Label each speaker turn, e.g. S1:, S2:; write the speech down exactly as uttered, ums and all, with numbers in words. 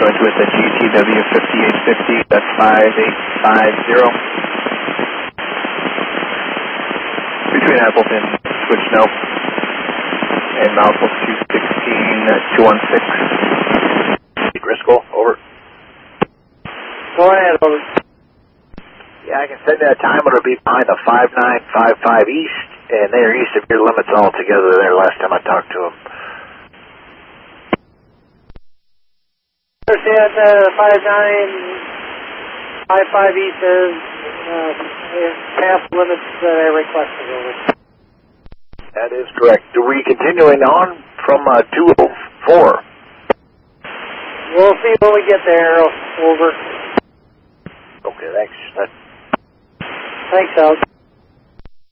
S1: Northwest with the G T W fifty-eight fifty, that's five eight five zero. Between Appleton, switch no. And Mouthful two sixteen, two one six. Driscoll, over.
S2: Go ahead, over.
S3: Yeah, I can send that time. It'll be behind the five nine five five east, and they're east of your limits altogether there last time I talked to them.
S2: Understand uh, five nine five five east is uh, past limits that I requested, over.
S3: That is correct. Are we continuing on from uh, two oh four?
S2: We'll see when we get there, over.
S3: Okay, thanks. That
S2: Thanks, Alex.